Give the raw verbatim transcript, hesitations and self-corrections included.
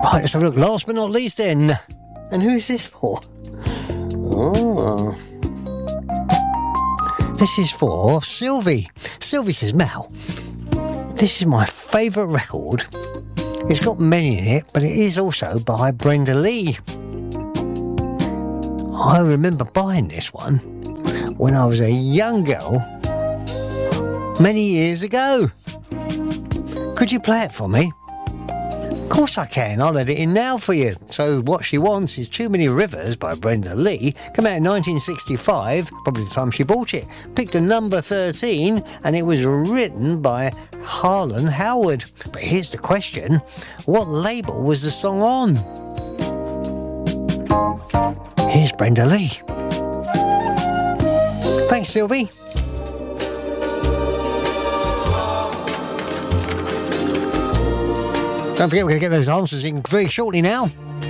Right, let's have a look. Last but not least then. And who is this for? Oh. This is for Sylvie. Sylvie says, Mal, this is my favourite record. It's got many in it, but it is also by Brenda Lee. I remember buying this one when I was a young girl many years ago. Could you play it for me? Of course I can. I'll let it in now for you. So what she wants is Too Many Rivers by Brenda Lee. Came out in nineteen sixty-five, probably the time she bought it. Picked a number thirteen, and it was written by Harlan Howard. But here's the question. What label was the song on? Here's Brenda Lee. Thanks, Sylvie. Don't forget, we're going to get those answers in very shortly now.